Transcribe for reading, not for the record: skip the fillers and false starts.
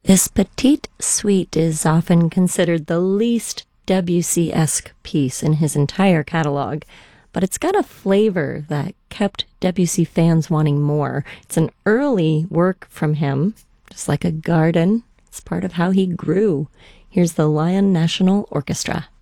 This Petite Suite is often considered the least Debussy-esque piece in his entire catalog, but it's got a flavor that kept Debussy fans wanting more. It's an early work from him, just like a garden. It's part of how he grew. Here's the Lyon National Orchestra.